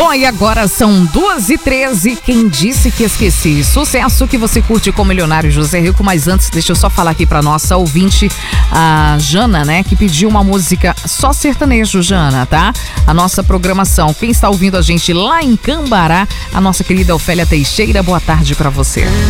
Bom, e agora são 2h13. Quem disse que esqueci? Sucesso que você curte com o milionário José Rico. Mas antes, deixa eu só falar aqui pra nossa ouvinte, a Jana, né? Que pediu uma música só sertanejo, Jana, tá? A nossa programação. Quem está ouvindo a gente lá em Cambará, a nossa querida Ofélia Teixeira. Boa tarde pra você.